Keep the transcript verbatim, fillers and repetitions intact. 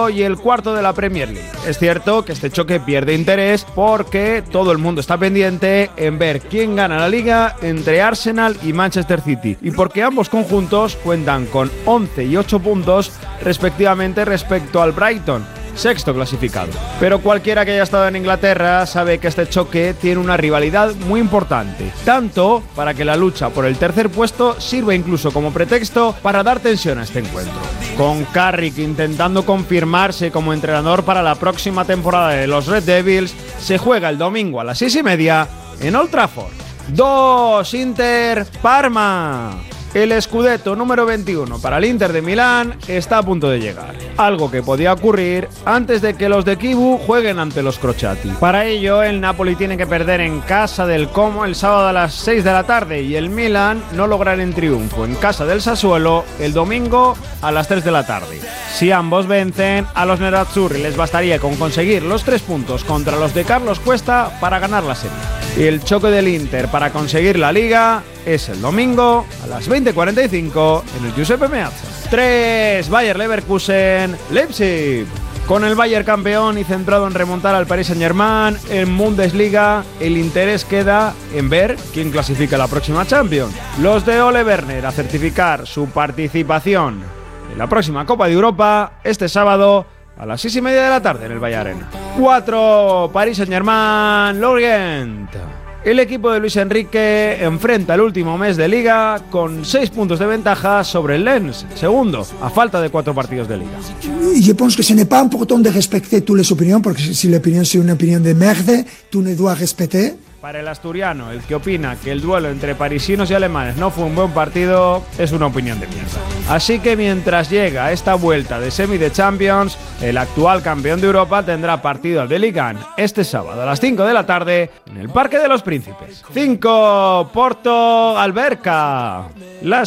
quinto y el cuarto de la Premier League. Es cierto que este choque pierde interés porque todo el mundo está pendiente en ver quién gana la Liga entre Arsenal y Manchester City, y porque ambos conjuntos cuentan con once y ocho puntos respectivamente respecto al Brighton, sexto clasificado. Pero cualquiera que haya estado en Inglaterra sabe que este choque tiene una rivalidad muy importante, tanto para que la lucha por el tercer puesto sirva incluso como pretexto para dar tensión a este encuentro. Con Carrick intentando confirmarse como entrenador para la próxima temporada de los Red Devils, se juega el domingo a las seis y media en Old Trafford. dos Inter Parma. El Scudetto número veintiuno para el Inter de Milán está a punto de llegar, algo que podía ocurrir antes de que los de Kivu jueguen ante los Crociati. Para ello, el Napoli tiene que perder en casa del Como el sábado a las seis de la tarde y el Milan no lograr el triunfo en casa del Sassuolo el domingo a las tres de la tarde. Si ambos vencen, a los nerazzurri les bastaría con conseguir los tres puntos contra los de Carlos Cuesta para ganar la serie. Y el choque del Inter para conseguir la Liga es el domingo a las veinte cuarenta y cinco en el Giuseppe Meazza. tres Bayer Leverkusen Leipzig. Con el Bayern campeón y centrado en remontar al Paris Saint-Germain en Bundesliga, el interés queda en ver quién clasifica la próxima Champions. Los de Ole Werner a certificar su participación en la próxima Copa de Europa este sábado a las seis y media de la tarde en el Valle Arena. cuatro Paris Saint-Germain Lorient. El equipo de Luis Enrique enfrenta el último mes de Liga con seis puntos de ventaja sobre el Lens, segundo, a falta de cuatro partidos de Liga. Je pense que ce n'est pas important de respecter toutes les opinions, porque si l'opinion c'est une opinion de merde, tu ne dois respecter. Para el asturiano, el que opina que el duelo entre parisinos y alemanes no fue un buen partido, es una opinión de mierda. Así que mientras llega esta vuelta de semi de Champions, el actual campeón de Europa tendrá partido de Liga este sábado a las cinco de la tarde en el Parque de los Príncipes. cinco Porto Alberca. Las